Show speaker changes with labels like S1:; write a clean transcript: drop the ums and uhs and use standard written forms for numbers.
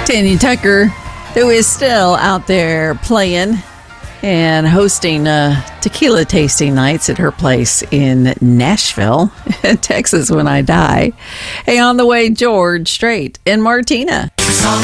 S1: Tanya Tucker, who is still out there playing and hosting tequila tasting nights at her place in Nashville, Texas, when I die. Hey, on the way, George Strait and Martina.